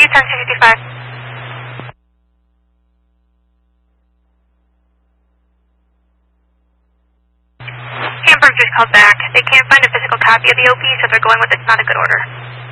1065. Hamburg just called back. They can't find a physical copy of the OP, so they're going with it's not a good order.